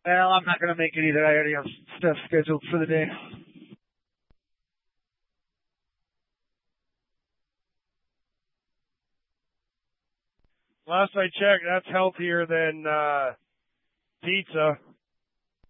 Well, I'm not going to make it either. I already have stuff scheduled for the day. Last I checked, that's healthier than pizza.